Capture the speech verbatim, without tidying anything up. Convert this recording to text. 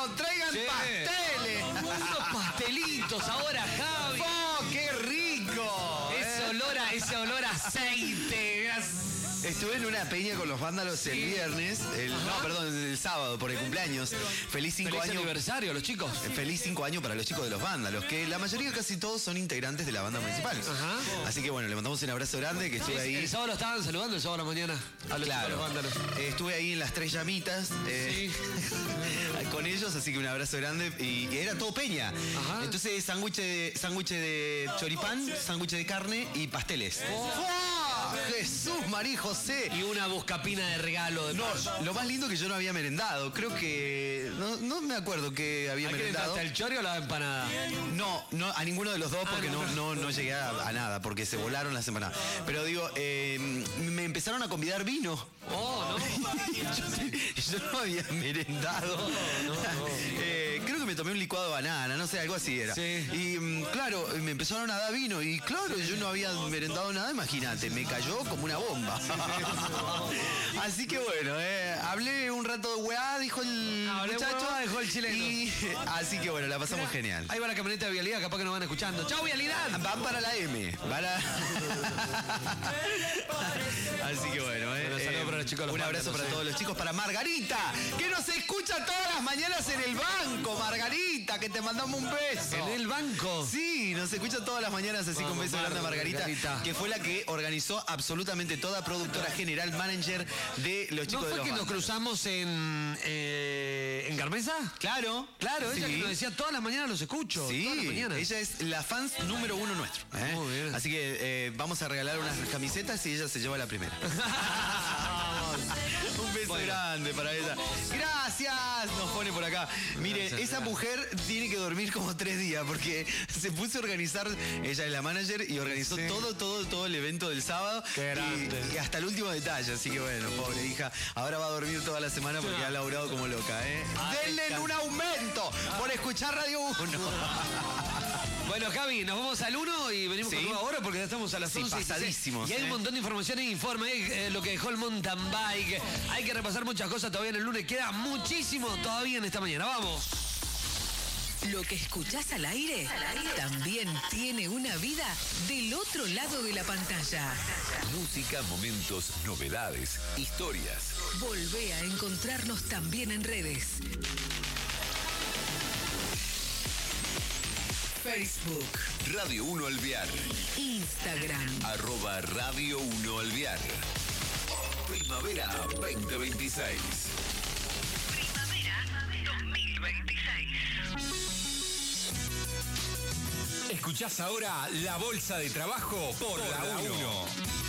vino, traigan Sí. pasteles. Unos pastelitos ahora, Javi. ¡Oh, qué rico! Ese ¿eh? olor a, ese olor a aceite. Estuve en una peña con los vándalos el viernes, el, no, perdón, el sábado por el cumpleaños. Feliz cinco Feliz años. aniversario a los chicos. Feliz cinco años para los chicos de los vándalos, que la mayoría, casi todos, son integrantes de la banda municipal. Ajá. Así que bueno, le mandamos un abrazo grande, que estuve ahí. El sábado lo estaban saludando, el sábado a la mañana. A los Claro, chicos de los vándalos. Eh, estuve ahí en las Tres Llamitas eh, con ellos, así que un abrazo grande. Y, y era todo peña. Ajá. Entonces, sándwich de, sándwich de choripán, sándwich de carne y pasteles. ¡Fua! ¡Jesús, María José! Y una buscapina de regalo de No, pollo. lo más lindo que yo no había merendado. Creo que... No, no me acuerdo que había ¿A qué le merendado. entraste, el chori o la empanada? No, no, a ninguno de los dos porque Ah, no, no. no, no llegué a, a nada, porque se volaron las empanadas. Pero digo, eh, me empezaron a convidar vino. Oh, no. yo, yo no había merendado. No, no, no. Eh, creo que me tomé un licuado de banana, no sé, algo así era. Sí. Y mm, claro, me empezaron a dar vino y claro, yo no había merendado nada, imagínate, me cayó como una bomba. Así que bueno, eh, hablé un rato de weá, dijo el Hablé muchacho. huevada, dijo el chileno. Y, así que bueno, la pasamos genial. Ah, Ahí va la camioneta de vialidad, capaz que nos van escuchando. ¡Chau, vialidad! Van para la M. Van a... Así que bueno, eh, Bueno, saludo eh, para los chicos de los un abrazo vándalos, para sí. todos los chicos. Para Margarita, que nos escucha todas las mañanas en el banco. Margarita, que te mandamos un beso. ¿En el banco? Sí, nos escucha todas las mañanas, así que un Vamos, beso grande a Margarita, Margarita. que fue la que organizó absolutamente toda, productora general, manager de los ¿No chicos de fue los que nos vándalos. cruzamos en, eh, en Garmesa? Claro, Claro, ella sí. que nos decía todas las mañanas los escucho. Sí, todas las mañanas. ella es la fans número uno nuestro. ¿eh? Muy bien. Así que eh, vamos a regalar unas camisetas y ella se lleva la primera. Un beso Bueno. grande para ella. Gracias, nos pone por acá. Mire, Gracias, esa gracias. mujer tiene que dormir como tres días porque se puso a organizar, ella es la manager y organizó Sí. todo, todo, todo el evento del sábado. Qué grande. Y, y hasta el último detalle, así que bueno, pobre hija, ahora va a dormir toda la semana porque Sí. ha laburado como loca, ¿eh? Ay, Denle can- un aumento por escuchar Radio uno. Bueno, Javi, nos vamos al uno y venimos Sí. con nueva hora porque ya estamos a las Sí, once. pasadísimos, Y hay un eh. montón de información e informe, eh, lo que dejó el mountain bike. Hay que repasar muchas cosas todavía en el lunes. Queda muchísimo todavía en esta mañana. Vamos. Lo que escuchás al aire también tiene una vida del otro lado de la pantalla. Música, momentos, novedades, historias. Volvé a encontrarnos también en redes. Facebook, Radio uno Alvear. Instagram, Arroba Radio uno Alvear. Primavera veinte veintiséis. Primavera dos mil veintiséis. Escuchás ahora La Bolsa de Trabajo por, la uno.